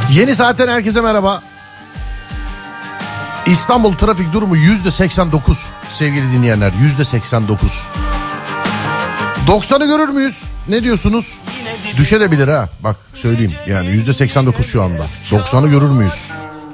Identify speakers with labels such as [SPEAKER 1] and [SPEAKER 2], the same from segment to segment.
[SPEAKER 1] Yeni saatten herkese merhaba. İstanbul trafik durumu %89 sevgili dinleyenler, %89. 90'ı görür müyüz? Ne diyorsunuz? Düşebilir ha. Bak söyleyeyim yani %89 şu anda. 90'ı görür müyüz?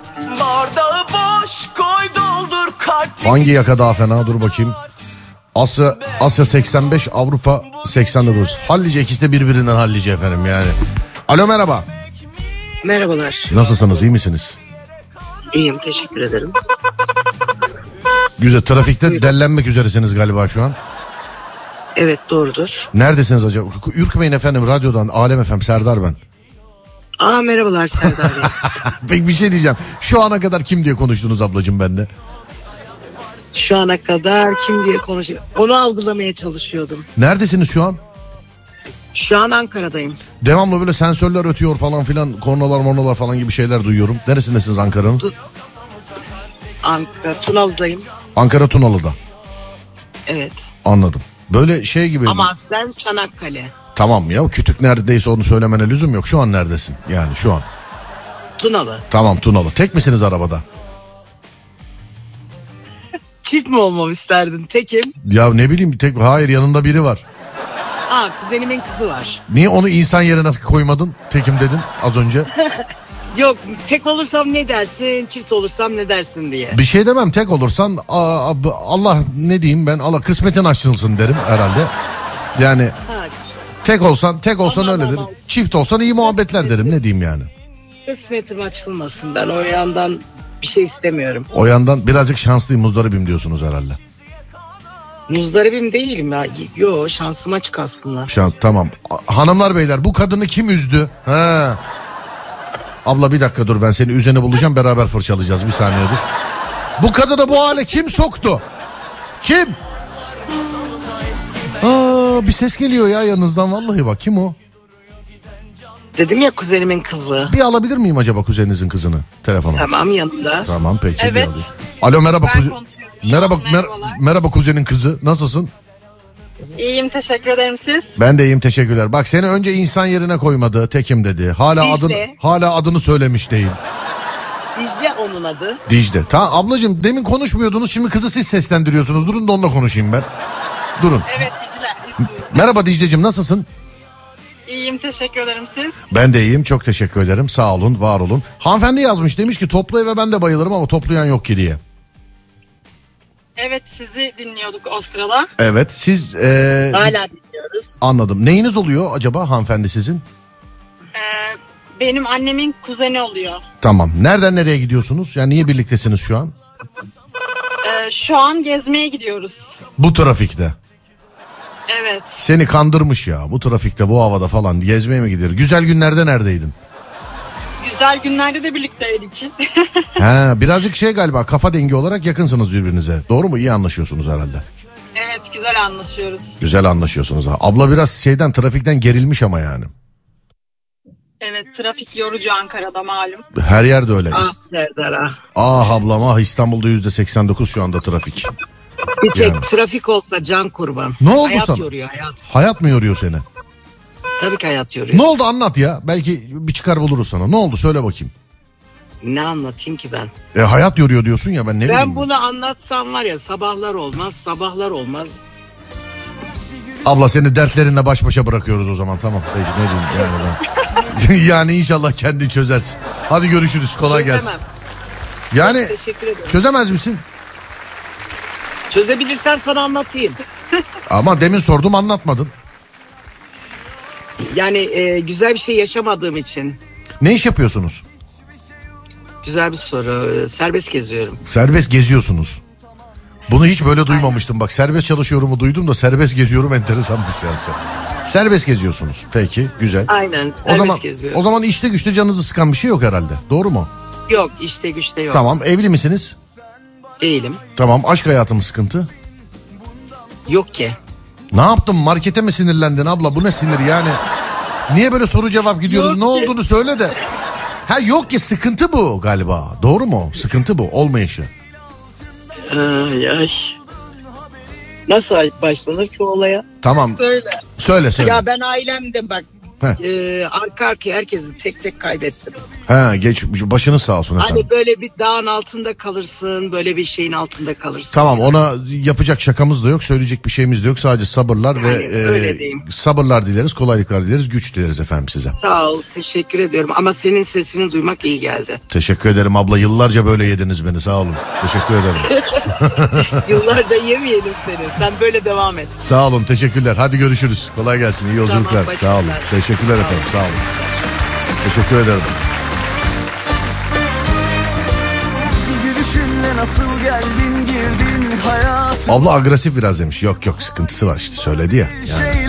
[SPEAKER 1] Hangi yaka daha fena? Dur bakayım. Asya 85, Avrupa 89. Hallice, ikisi de birbirinden hallice efendim yani. Alo, merhaba.
[SPEAKER 2] Merhabalar.
[SPEAKER 1] Nasılsınız, iyi misiniz?
[SPEAKER 2] İyiyim, teşekkür ederim.
[SPEAKER 1] Güzel, trafikte dellenmek üzeresiniz galiba şu an.
[SPEAKER 2] Evet, doğrudur.
[SPEAKER 1] Neredesiniz acaba? Ürkmeyin efendim, radyodan. Alem FM, Serdar ben.
[SPEAKER 2] Merhabalar Serdar Bey.
[SPEAKER 1] Peki bir şey diyeceğim. Şu ana kadar kim diye konuştunuz ablacığım bende?
[SPEAKER 2] Şu ana kadar kim diye konuşuyor? Onu algılamaya çalışıyordum.
[SPEAKER 1] Neredesiniz şu an?
[SPEAKER 2] Şu an Ankara'dayım.
[SPEAKER 1] Devamlı böyle sensörler ötüyor falan filan. Kornalar falan gibi şeyler duyuyorum. Neresindesiniz Ankara'nın?
[SPEAKER 2] Ankara, Tunalı'dayım.
[SPEAKER 1] Ankara Tunalı'da.
[SPEAKER 2] Evet.
[SPEAKER 1] Anladım. Böyle şey gibi.
[SPEAKER 2] Ama aslen Çanakkale.
[SPEAKER 1] Tamam ya, kütük neredeyse onu söylemene lüzum yok. Şu an neredesin? Yani şu an.
[SPEAKER 2] Tunalı.
[SPEAKER 1] Tamam, Tunalı. Tek misiniz arabada?
[SPEAKER 2] Çift mi olmamı isterdin? Tekim.
[SPEAKER 1] Ya ne bileyim, tek, hayır, yanında biri var.
[SPEAKER 2] Kuzenimin kızı var.
[SPEAKER 1] Niye onu insan yerine koymadın? Tekim dedin az önce.
[SPEAKER 2] Yok, tek olursam ne dersin, çift olursam ne dersin diye.
[SPEAKER 1] Bir şey demem, tek olursan Allah ne diyeyim ben, Allah kısmetin açılsın derim herhalde. Yani tek olsan öyledir. Çift olsan iyi muhabbetler derim, ne diyeyim yani.
[SPEAKER 2] Kısmetim açılmasın, ben o yandan bir şey istemiyorum.
[SPEAKER 1] O yandan birazcık şanslıyım, muzdaribim diyorsunuz herhalde.
[SPEAKER 2] Muzdaribim değilim ya. Yo, şansım açık aslında.
[SPEAKER 1] Tamam. Hanımlar beyler, bu kadını kim üzdü? He. Abla bir dakika dur, ben seni üzeni bulacağım, beraber fırçalayacağız, bir saniye dur. Bu kadını bu hale kim soktu? Kim? Bir ses geliyor ya yanınızdan, vallahi bak, kim o?
[SPEAKER 2] Dedim ya, kuzenimin kızı.
[SPEAKER 1] Bir alabilir miyim acaba kuzeninizin kızını telefona?
[SPEAKER 2] Tamam, yanında.
[SPEAKER 1] Tamam peki.
[SPEAKER 3] Evet.
[SPEAKER 1] Alo, merhaba merhaba kuzenin kızı, nasılsın?
[SPEAKER 3] İyiyim, teşekkür ederim, siz?
[SPEAKER 1] Ben de iyiyim, teşekkürler. Bak, seni önce insan yerine koymadı, Tekim dedi. Hala adını söylemiş değil.
[SPEAKER 2] Dicle onun adı.
[SPEAKER 1] Dicle. Tamam ablacığım, demin konuşmuyordunuz, şimdi kızı siz seslendiriyorsunuz. Durun da onunla konuşayım ben. Durun.
[SPEAKER 3] Evet, Dicle ismi.
[SPEAKER 1] Merhaba Dicle'cim, nasılsın?
[SPEAKER 3] İyiyim, teşekkür ederim, siz?
[SPEAKER 1] Ben de iyiyim, çok teşekkür ederim, sağ olun, var olun. Hanımefendi yazmış, demiş ki toplu eve ben de bayılırım ama toplayan yok ki diye.
[SPEAKER 3] Evet, sizi dinliyorduk o sırada.
[SPEAKER 1] Evet, siz...
[SPEAKER 2] Hala dinliyoruz.
[SPEAKER 1] Anladım. Neyiniz oluyor acaba hanımefendi sizin?
[SPEAKER 3] Benim annemin kuzeni oluyor.
[SPEAKER 1] Tamam. Nereden nereye gidiyorsunuz? Yani niye birliktesiniz şu an?
[SPEAKER 3] Şu an gezmeye gidiyoruz.
[SPEAKER 1] Bu trafikte.
[SPEAKER 3] Evet.
[SPEAKER 1] Seni kandırmış ya. Bu trafikte, bu havada falan gezmeye mi gidiyor? Güzel günlerde neredeydin?
[SPEAKER 3] Güzel günlerde de birlikteydik.
[SPEAKER 1] Birazcık şey galiba, kafa dengi olarak yakınsınız birbirinize. Doğru mu? İyi anlaşıyorsunuz herhalde.
[SPEAKER 3] Evet, güzel anlaşıyoruz.
[SPEAKER 1] Güzel anlaşıyorsunuz. Abla biraz trafikten gerilmiş ama yani.
[SPEAKER 3] Evet, trafik yorucu Ankara'da malum.
[SPEAKER 1] Her yerde öyle.
[SPEAKER 2] Serdar
[SPEAKER 1] ablam İstanbul'da %89 şu anda trafik.
[SPEAKER 2] Bir tek trafik olsa can kurban.
[SPEAKER 1] Ne oldu
[SPEAKER 2] hayat
[SPEAKER 1] sana?
[SPEAKER 2] Yoruyor hayat.
[SPEAKER 1] Hayat mı yoruyor seni?
[SPEAKER 2] Tabii ki hayat yoruyor.
[SPEAKER 1] Ne oldu, anlat ya. Belki bir çıkar buluruz sana. Ne oldu, söyle bakayım.
[SPEAKER 2] Ne anlatayım ki ben?
[SPEAKER 1] Hayat yoruyor diyorsun ya, ben ne bileyim.
[SPEAKER 2] Ben bunu anlatsam var ya, sabahlar olmaz.
[SPEAKER 1] Abla, seni dertlerinle baş başa bırakıyoruz o zaman, tamam. Peki, ne diyeyim yani ben. Yani inşallah kendin çözersin. Hadi görüşürüz, kolay gelsin. Yani
[SPEAKER 2] teşekkür ederim.
[SPEAKER 1] Çözemez misin?
[SPEAKER 2] Çözebilirsen sana anlatayım.
[SPEAKER 1] Ama demin sordum, anlatmadın.
[SPEAKER 2] Yani güzel bir şey yaşamadığım için.
[SPEAKER 1] Ne iş yapıyorsunuz?
[SPEAKER 2] Güzel bir soru. Serbest geziyorum.
[SPEAKER 1] Serbest geziyorsunuz. Bunu hiç böyle duymamıştım. Bak, serbest çalışıyorumu duydum da serbest geziyorum enteresanmış yani. Serbest geziyorsunuz. Peki, güzel.
[SPEAKER 2] Aynen, serbest geziyorum.
[SPEAKER 1] O zaman işte güçte canınızı sıkan bir şey yok herhalde. Doğru mu?
[SPEAKER 2] Yok, işte güçte yok.
[SPEAKER 1] Tamam, evli misiniz?
[SPEAKER 2] Değilim.
[SPEAKER 1] Tamam, aşk hayatı mı sıkıntı?
[SPEAKER 2] Yok ki.
[SPEAKER 1] Ne yaptın, markete mi sinirlendin abla, bu ne sinir yani? Niye böyle soru cevap gidiyoruz,
[SPEAKER 2] Yok
[SPEAKER 1] ne
[SPEAKER 2] ki.
[SPEAKER 1] olduğunu söyle de. Yok ki, sıkıntı bu galiba, doğru mu? Sıkıntı bu, olmayışı.
[SPEAKER 2] Nasıl başlanır ki olaya?
[SPEAKER 1] Tamam.
[SPEAKER 3] Söyle.
[SPEAKER 1] Söyle.
[SPEAKER 2] Ya ben ailemde bak, arka arkaya herkesi tek tek kaybettim.
[SPEAKER 1] Başınız sağ olsun efendim.
[SPEAKER 2] Hani böyle bir dağın altında kalırsın, böyle bir şeyin altında kalırsın.
[SPEAKER 1] Tamam, ona yapacak şakamız da yok, söyleyecek bir şeyimiz de yok. Sadece sabırlar
[SPEAKER 2] Yani öyle diyeyim.
[SPEAKER 1] sabırlar dileriz, kolaylıklar dileriz, güç dileriz efendim size.
[SPEAKER 2] Sağ ol, teşekkür ediyorum. Ama senin sesini duymak iyi geldi.
[SPEAKER 1] Teşekkür ederim abla, yıllarca böyle yediniz beni, sağ olun. Teşekkür ederim.
[SPEAKER 2] Yıllarca yemeyelim seni. Sen böyle devam et.
[SPEAKER 1] Sağ olun, teşekkürler. Hadi görüşürüz. Kolay gelsin, iyi yolculuklar.
[SPEAKER 2] Tamam,
[SPEAKER 1] sağ olun. Teşekkürler efendim, sağ olun. Teşekkür ederim.
[SPEAKER 4] Bir gülüşünle nasıl geldin girdin hayat.
[SPEAKER 1] Abla agresif biraz demiş. Yok sıkıntısı var işte, söyledi ya. Yani.